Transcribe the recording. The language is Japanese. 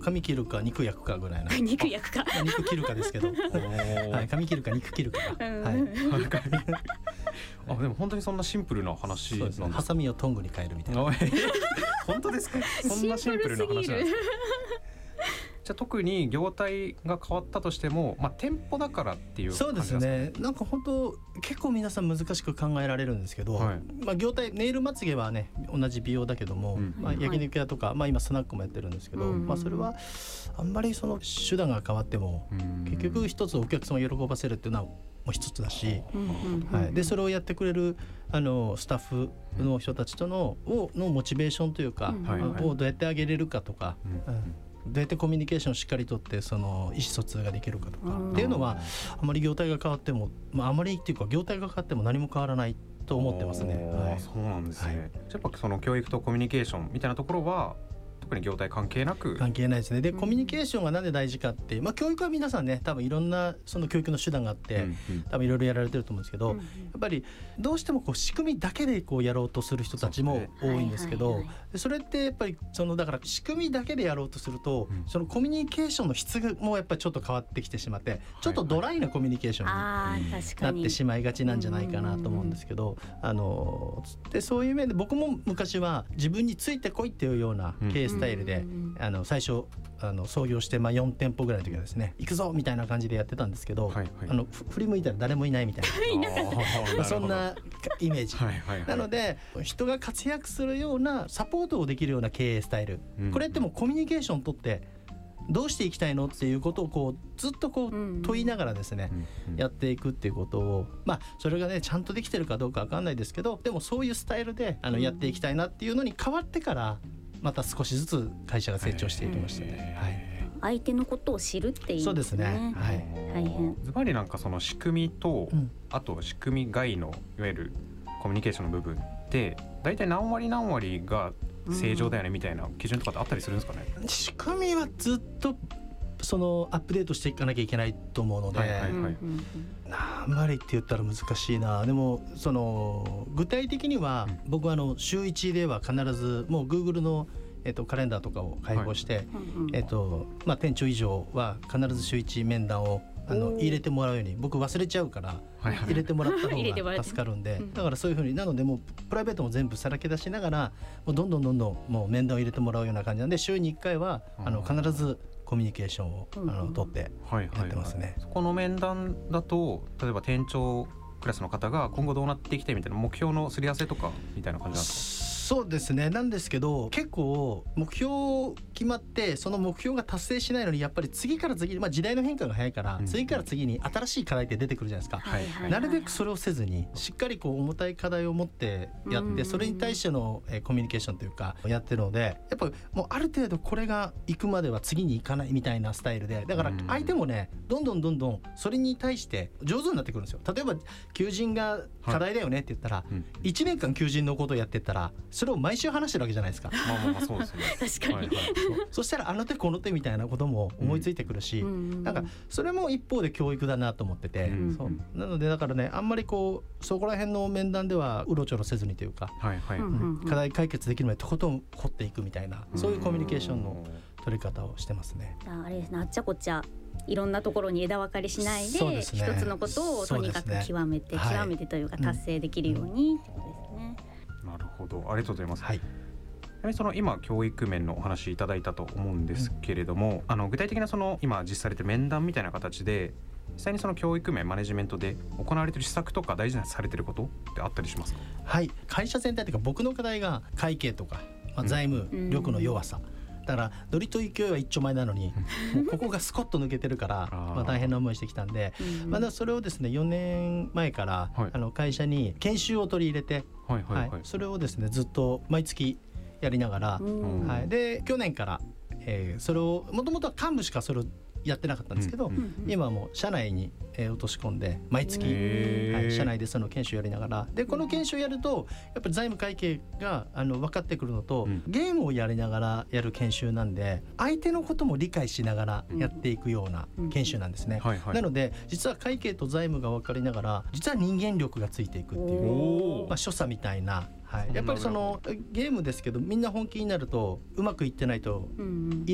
髪切るか肉焼くかぐらいな肉焼くか肉切るかですけど、はい、髪切るか肉切るか、はいあ、でも本当にそんなシンプルな話なんですか。 ハサミをトングに変えるみたいな本当ですか。そんなシンプルな話なんですか。じゃあ特に業態が変わったとしても、店舗だからっていう感じそうですね。なんか本当結構皆さん難しく考えられるんですけど、 はい、 業態ネイルまつげはね同じ美容だけども、焼肉屋とか、今スナックもやってるんですけど、それはあんまりその手段が変わっても、結局一つお客さんを喜ばせるっていうのはもう一つだし、はい、でそれをやってくれるスタッフの人たちとのモチベーションというか、をどうやってあげれるかとか、どうやってコミュニケーションをしっかりとってその意思疎通ができるかとかっていうのは、あまり業態が変わっても、あまりっていうか業態が変わっても何も変わらないと思ってますね。はい、 そうなんですね。やっぱその教育とコミュニケーションみたいなところは特に業態関係ないですね。でコミュニケーションがなんで大事かって、教育は皆さんね多分いろんなその教育の手段があって、多分いろいろやられてると思うんですけど、やっぱりどうしても仕組みだけでやろうとする人たちも多いんですけど、それってやっぱりだから仕組みだけでやろうとすると、そのコミュニケーションの質もやっぱりちょっと変わってきてしまって、ちょっとドライなコミュニケーションになってしまいがちなんじゃないかなと思うんですけど、でそういう面で僕も昔は自分についてこいっていうような経営スタイルで、最初創業して4店舗ぐらいの時はですね、行くぞみたいな感じでやってたんですけど、振り向いたら誰もいないみたいなそんなイメージ、なので人が活躍するようなサポートをできるような経営スタイル、これってもうコミュニケーションを取ってどうしていきたいのっていうことをずっと問いながらですね、やっていくっていうことを、それがねちゃんとできてるかどうか分かんないですけど、でもそういうスタイルでやっていきたいなっていうのに変わってからまた少しずつ会社が成長していきましたね。 相手のことを知るっていう、 そうですね。 大変。 ズバリなんかその仕組みと、あと仕組み外のいわゆるコミュニケーションの部分って大体何割が正常だよねみたいな基準とかってあったりするんですかね。 仕組みはずっとそのアップデートしていかなきゃいけないと思うので、何割って言ったら難しいな。でもその具体的には僕は週1では必ずもう Google のカレンダーとかを開放して、店長以上は必ず週1面談を入れてもらうように、僕忘れちゃうから入れてもらった方が助かるんで、だからそういうふうになのでもうプライベートも全部さらけ出しながらもうどんどんもう面談を入れてもらうような感じなんで、週に1回は必ずコミュニケーションを取ってやってますね。 そこの面談だと例えば店長クラスの方が今後どうなっていきたいみたいな目標のすり合わせとかみたいな感じなんですか。 そうですね。なんですけど結構目標決まってその目標が達成しないのにやっぱり次から次に、時代の変化が早いから、次から次に新しい課題って出てくるじゃないですか。なるべくそれをせずにしっかり重たい課題を持ってやって、それに対してのコミュニケーションというかやってるので、やっぱもうある程度これが行くまでは次に行かないみたいなスタイルで、だから相手もねどんどんそれに対して上手になってくるんですよ。例えば求人が課題だよねって言ったら、1年間求人のことをやってったらそれを毎週話してるわけじゃないですか。 そうですね。 確かに、 そしたらあの手この手みたいなことも思いついてくるし、なんかそれも一方で教育だなと思ってて、そうなのでだからねあんまりそこら辺の面談ではうろちょろせずにというか、課題解決できるまでとことん掘っていくみたいな、そういうコミュニケーションの取り方をしてますね。 あれですね、あっちゃこっちゃいろんなところに枝分かれしないで、一つのことをとにかく極めてというか達成できるようにってことですね。 なるほど、ありがとうございます。その今教育面のお話いただいたと思うんですけれども、具体的なその今実施されてる面談みたいな形で実際にその教育面マネジメントで行われている施策とか大事なされていることってあったりしますか。 会社全体というか僕の課題が会計とか、財務力の弱さ、だからノリと勢いは一丁前なのにもうここがスコッと抜けてるから大変な思いしてきたんで、それをですね4年前から会社に研修を取り入れて、それをですねずっと毎月やりながら、で去年から、それをもともとは幹部しかそれをやってなかったんですけど、今はもう社内に落とし込んで毎月、社内でその研修やりながら、でこの研修やるとやっぱり財務会計が分かってくるのと、ゲームをやりながらやる研修なんで相手のことも理解しながらやっていくような研修なんですね。なので実は会計と財務が分かりながら実は人間力がついていくっていう、所作みたいな、やっぱりそのゲームですけどみんな本気になるとうまくいってないと